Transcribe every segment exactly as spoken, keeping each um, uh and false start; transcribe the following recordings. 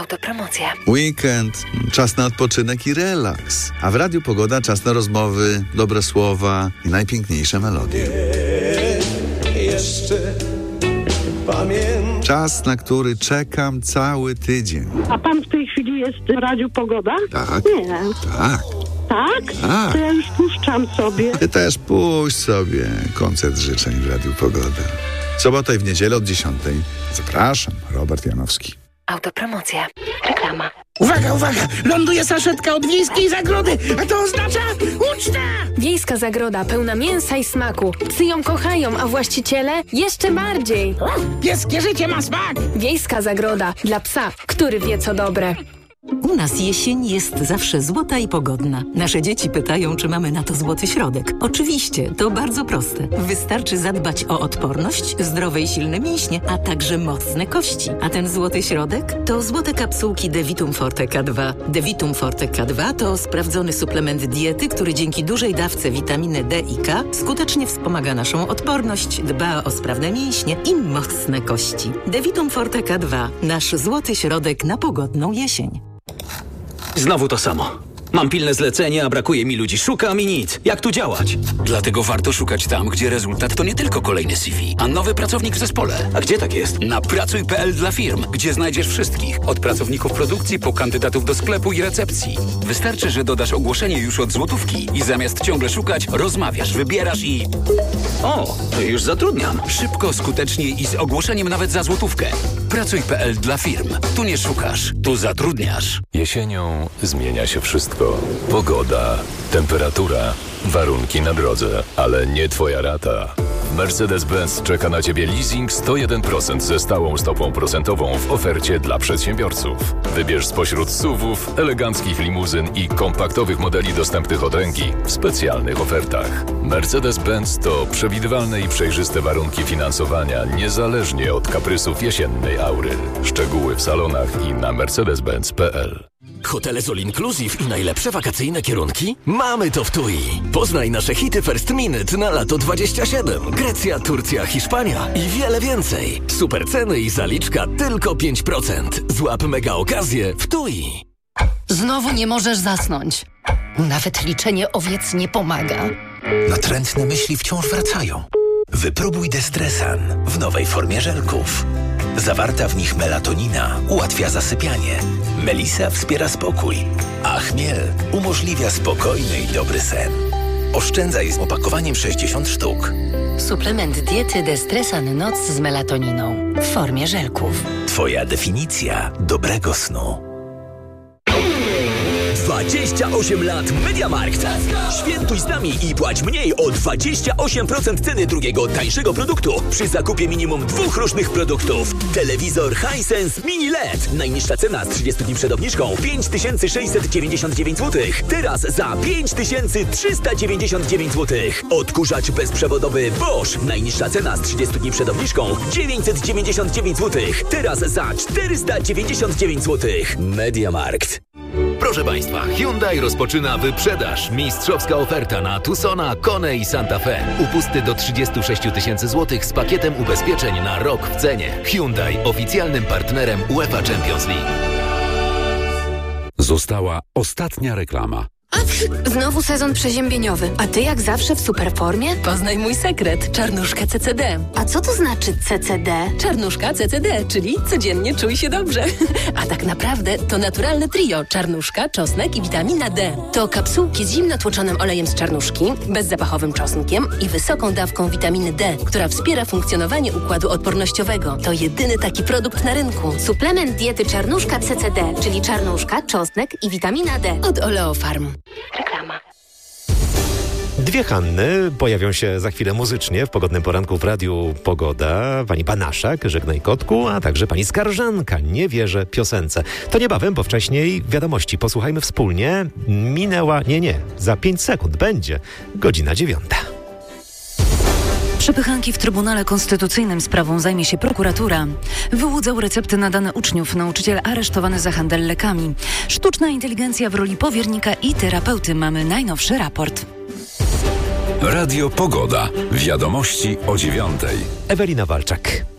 Autopromocja. Weekend, czas na odpoczynek i relaks. A w Radiu Pogoda czas na rozmowy, dobre słowa i najpiękniejsze melodie. Jeszcze pamiętam. Czas, na który czekam cały tydzień. A pan w tej chwili jest w Radiu Pogoda? Tak. Nie. Tak. Tak? Tak. To ja już puszczam sobie. Ty też puść sobie koncert życzeń w Radiu Pogoda. W sobotę i w niedzielę od dziesiątej. Zapraszam, Robert Janowski. Autopromocja. Reklama. Uwaga, uwaga! Ląduje saszetka od Wiejskiej Zagrody, a to oznacza ucztę! Wiejska Zagroda pełna mięsa i smaku. Psy ją kochają, a właściciele jeszcze bardziej. O, pieskie życie ma smak! Wiejska Zagroda dla psa, który wie co dobre. U nas jesień jest zawsze złota i pogodna. Nasze dzieci pytają, czy mamy na to złoty środek. Oczywiście, to bardzo proste. Wystarczy zadbać o odporność, zdrowe i silne mięśnie, a także mocne kości. A ten złoty środek to złote kapsułki Devitum Forte K dwa. Devitum Forte K dwa to sprawdzony suplement diety, który dzięki dużej dawce witaminy D i K skutecznie wspomaga naszą odporność, dba o sprawne mięśnie i mocne kości. Devitum Forte K dwa. Nasz złoty środek na pogodną jesień. Znowu to samo. Mam pilne zlecenie, a brakuje mi ludzi. Szukam i nic. Jak tu działać? Dlatego warto szukać tam, gdzie rezultat to nie tylko kolejny C V, a nowy pracownik w zespole. A gdzie tak jest? Na pracuj kropka p l dla firm, gdzie znajdziesz wszystkich. Od pracowników produkcji po kandydatów do sklepu i recepcji. Wystarczy, że dodasz ogłoszenie już od złotówki i zamiast ciągle szukać, rozmawiasz, wybierasz i... O, to już zatrudniam. Szybko, skutecznie i z ogłoszeniem nawet za złotówkę. pracuj kropka p l dla firm. Tu nie szukasz, tu zatrudniasz. Jesienią zmienia się wszystko. Pogoda, temperatura, warunki na drodze, ale nie twoja rata. Mercedes-Benz czeka na Ciebie leasing sto jeden procent ze stałą stopą procentową w ofercie dla przedsiębiorców. Wybierz spośród S U V-ów, eleganckich limuzyn i kompaktowych modeli dostępnych od ręki w specjalnych ofertach. Mercedes-Benz to przewidywalne i przejrzyste warunki finansowania niezależnie od kaprysów jesiennej aury. Szczegóły w salonach i na mercedes benz kropka p l. Hotele z All Inclusive i najlepsze wakacyjne kierunki? Mamy to w T U I. Poznaj nasze hity First Minute na lato dwadzieścia siedem. Grecja, Turcja, Hiszpania i wiele więcej. Super ceny i zaliczka tylko pięć procent. Złap mega okazję w T U I. Znowu nie możesz zasnąć. Nawet liczenie owiec nie pomaga. Natrętne myśli wciąż wracają. Wypróbuj Destresan w nowej formie żelków. Zawarta w nich melatonina ułatwia zasypianie. Melisa wspiera spokój, a chmiel umożliwia spokojny i dobry sen. Oszczędzaj z opakowaniem sześćdziesiąt sztuk. Suplement diety Destresan Noc z melatoniną w formie żelków. Twoja definicja dobrego snu. dwadzieścia osiem lat MediaMarkt. Świętuj z nami i płać mniej o dwadzieścia osiem procent ceny drugiego, tańszego produktu przy zakupie minimum dwóch różnych produktów. Telewizor Hisense Mini L E D. Najniższa cena z trzydziestu dni przed obniżką pięć tysięcy sześćset dziewięćdziesiąt dziewięć złotych. Teraz za pięć tysięcy trzysta dziewięćdziesiąt dziewięć złotych. Odkurzacz bezprzewodowy Bosch. Najniższa cena z trzydziestu dni przed obniżką dziewięćset dziewięćdziesiąt dziewięć złotych. Teraz za czterysta dziewięćdziesiąt dziewięć złotych. MediaMarkt. Proszę Państwa, Hyundai rozpoczyna wyprzedaż. Mistrzowska oferta na Tucsona, Kone i Santa Fe. Upusty do trzydziestu sześciu tysięcy złotych z pakietem ubezpieczeń na rok w cenie. Hyundai, oficjalnym partnerem UEFA Champions League. Została ostatnia reklama. Znowu sezon przeziębieniowy, a ty jak zawsze w super formie? Poznaj mój sekret, czarnuszkę C C D. A co to znaczy C C D? Czarnuszka C C D, czyli codziennie czuj się dobrze. A tak naprawdę to naturalne trio, czarnuszka, czosnek i witamina D. To kapsułki z zimno tłoczonym olejem z czarnuszki, bezzapachowym czosnkiem i wysoką dawką witaminy D, która wspiera funkcjonowanie układu odpornościowego. To jedyny taki produkt na rynku. Suplement diety czarnuszka C C D, czyli czarnuszka, czosnek i witamina D od Oleofarm. Reklama. Dwie Hanny pojawią się za chwilę muzycznie w Pogodnym Poranku w Radiu Pogoda. Pani Banaszak, Żegnaj Kotku, a także pani Skarżanka, Nie wierzę piosence. To niebawem, bo wcześniej wiadomości. Posłuchajmy wspólnie. Minęła, nie, nie, za pięć sekund będzie godzina dziewiąta. Przepychanki w Trybunale Konstytucyjnym sprawą zajmie się prokuratura. Wyłudzał recepty nadane uczniów. Nauczyciel aresztowany za handel lekami. Sztuczna inteligencja w roli powiernika i terapeuty. Mamy najnowszy raport. Radio Pogoda. Wiadomości o dziewiątej. Ewelina Walczak.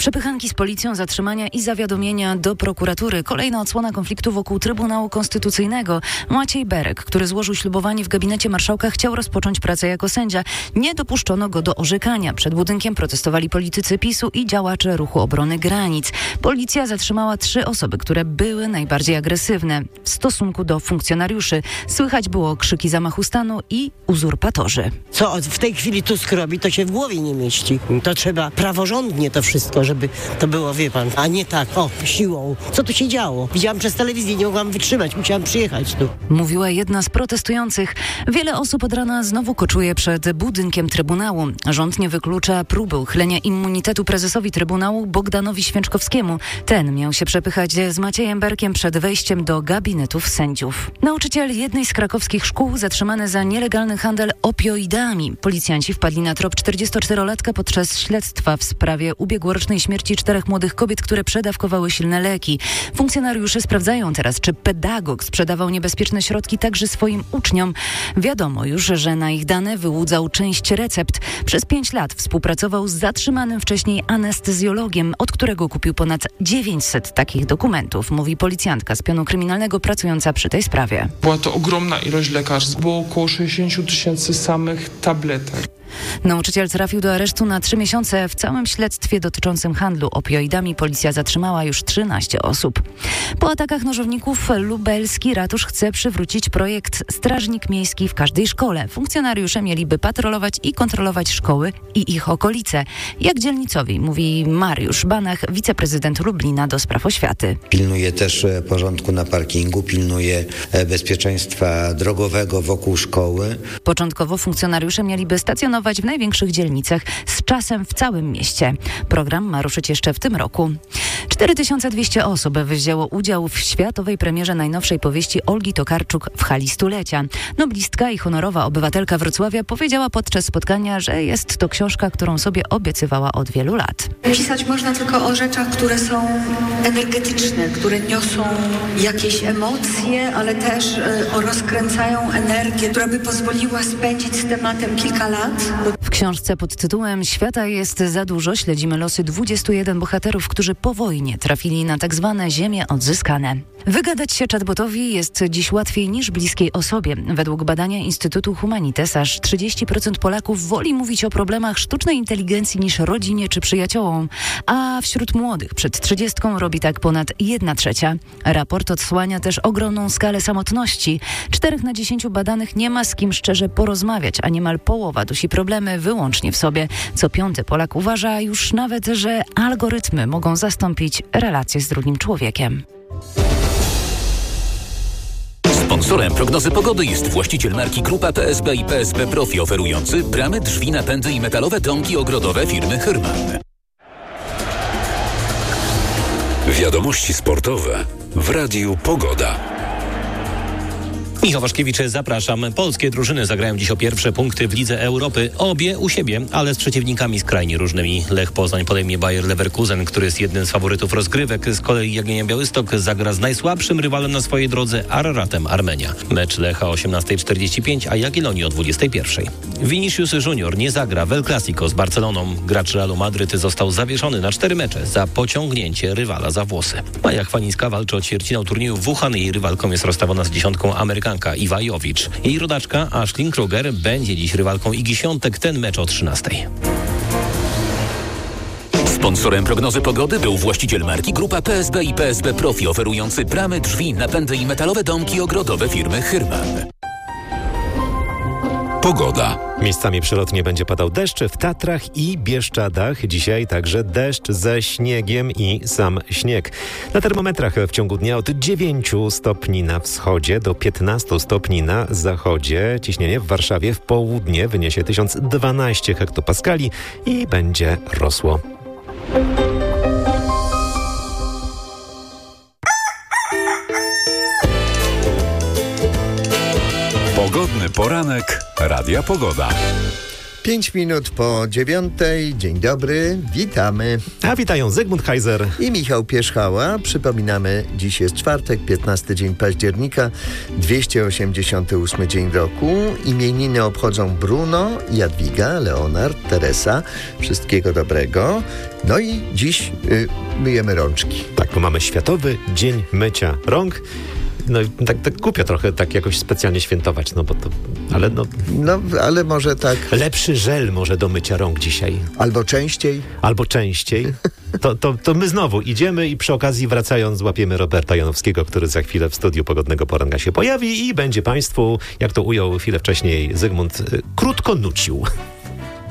Przepychanki z policją, zatrzymania i zawiadomienia do prokuratury. Kolejna odsłona konfliktu wokół Trybunału Konstytucyjnego. Maciej Berek, który złożył ślubowanie w gabinecie marszałka, chciał rozpocząć pracę jako sędzia. Nie dopuszczono go do orzekania. Przed budynkiem protestowali politycy PiSu i działacze Ruchu Obrony Granic. Policja zatrzymała trzy osoby, które były najbardziej agresywne w stosunku do funkcjonariuszy. Słychać było krzyki zamachu stanu i uzurpatorzy. Co w tej chwili Tusk robi, to się w głowie nie mieści. To trzeba praworządnie to wszystko, żeby to było, wie pan, a nie tak, o, siłą. Co tu się działo? Widziałam przez telewizję, nie mogłam wytrzymać, musiałam przyjechać tu. Mówiła jedna z protestujących. Wiele osób od rana znowu koczuje przed budynkiem Trybunału. Rząd nie wyklucza próby uchylenia immunitetu prezesowi Trybunału Bogdanowi Święczkowskiemu. Ten miał się przepychać z Maciejem Berkiem przed wejściem do gabinetów sędziów. Nauczyciel jednej z krakowskich szkół zatrzymany za nielegalny handel opioidami. Policjanci wpadli na trop czterdziestoczterolatka podczas śledztwa w sprawie ubiegłorocznej śmierci czterech młodych kobiet, które przedawkowały silne leki. Funkcjonariusze sprawdzają teraz, czy pedagog sprzedawał niebezpieczne środki także swoim uczniom. Wiadomo już, że na ich dane wyłudzał część recept. Przez pięć lat współpracował z zatrzymanym wcześniej anestezjologiem, od którego kupił ponad dziewięćset takich dokumentów, mówi policjantka z pionu kryminalnego pracująca przy tej sprawie. Była to ogromna ilość lekarstw. Było około sześćdziesiąt tysięcy samych tabletek. Nauczyciel trafił do aresztu na trzy miesiące. W całym śledztwie dotyczącym handlu opioidami policja zatrzymała już trzynaście osób. Po atakach nożowników lubelski ratusz chce przywrócić projekt Strażnik Miejski w każdej szkole. Funkcjonariusze mieliby patrolować i kontrolować szkoły i ich okolice. Jak dzielnicowi, mówi Mariusz Banach, wiceprezydent Lublina do spraw oświaty. Pilnuje też porządku na parkingu, pilnuje bezpieczeństwa drogowego wokół szkoły. Początkowo funkcjonariusze mieliby stacjonować w największych dzielnicach, z czasem w całym mieście. Program ma ruszyć jeszcze w tym roku. cztery tysiące dwieście osób wzięło udział w światowej premierze najnowszej powieści Olgi Tokarczuk w hali stulecia. Noblistka i honorowa obywatelka Wrocławia powiedziała podczas spotkania, że jest to książka, którą sobie obiecywała od wielu lat. Pisać można tylko o rzeczach, które są energetyczne, które niosą jakieś emocje, ale też y, rozkręcają energię, która by pozwoliła spędzić z tematem kilka lat. W książce pod tytułem Świata jest za dużo śledzimy losy dwudziestu jeden bohaterów, którzy po wojnie trafili na tak zwane ziemie odzyskane. Wygadać się chatbotowi jest dziś łatwiej niż bliskiej osobie. Według badania Instytutu Humanites aż trzydzieści procent Polaków woli mówić o problemach sztucznej inteligencji niż rodzinie czy przyjaciołom, a wśród młodych przed trzydziestką robi tak ponad jedna trzecia. Raport odsłania też ogromną skalę samotności. Czterech na dziesięciu badanych nie ma z kim szczerze porozmawiać, a niemal połowa dusi problemy wyłącznie w sobie. Co piąty Polak uważa już nawet, że algorytmy mogą zastąpić relacje z drugim człowiekiem. Sponsorem prognozy pogody jest właściciel marki Grupa P S B i P S B Profi, oferujący bramy, drzwi, napędy i metalowe domki ogrodowe firmy Hyrman. Wiadomości sportowe w Radiu Pogoda. Michał Waszkiewicz, zapraszam. Polskie drużyny zagrają dziś o pierwsze punkty w Lidze Europy. Obie u siebie, ale z przeciwnikami skrajnie różnymi. Lech Poznań podejmie Bayer Leverkusen, który jest jednym z faworytów rozgrywek. Z kolei Jagiellonia Białystok zagra z najsłabszym rywalem na swojej drodze, Araratem Armenia. Mecz Lecha o osiemnasta czterdzieści pięć, a Jagiellonii o dwudziesta pierwsza. Vinicius Junior nie zagra w El Clasico z Barceloną. Gracz Realu Madryt został zawieszony na cztery mecze za pociągnięcie rywala za włosy. Maja Chwalińska walczy o ćwierćfinał turnieju w Wuhan. Jej rywalką jest rozstawiona z dziesiątką Amerykanka Iwa Jowicz. Jej rodaczka Ashlyn Kruger będzie dziś rywalką Igi Świątek, ten mecz o trzynastej. Sponsorem prognozy pogody był właściciel marki Grupa P S B i P S B Profi, oferujący bramy, drzwi, napędy i metalowe domki ogrodowe firmy Hyrman. Pogoda. Miejscami przelotnie będzie padał deszcz w Tatrach i Bieszczadach. Dzisiaj także deszcz ze śniegiem i sam śnieg. Na termometrach w ciągu dnia od dziewięciu stopni na wschodzie do piętnastu stopni na zachodzie. Ciśnienie w Warszawie w południe wyniesie tysiąc dwanaście hektopaskali i będzie rosło. Pogodny poranek Radia Pogoda. Pięć minut po dziewiątej. Dzień dobry, witamy. A witają Zygmunt Heiser i Michał Pierzchała. Przypominamy, dziś jest czwartek, piętnasty dzień października, dwieście osiemdziesiąty ósmy dzień roku. Imieniny obchodzą Bruno, Jadwiga, Leonard, Teresa. Wszystkiego dobrego. No i dziś y, myjemy rączki. Tak, bo mamy Światowy Dzień Mycia Rąk. No tak, tak głupio trochę tak jakoś specjalnie świętować, no bo to, ale no... No, ale może tak... Lepszy żel może do mycia rąk dzisiaj. Albo częściej. Albo częściej. To, to, to my znowu idziemy i przy okazji wracając łapiemy Roberta Janowskiego, który za chwilę w studiu Pogodnego Poranka się pojawi i będzie Państwu, jak to ujął chwilę wcześniej Zygmunt, krótko nucił.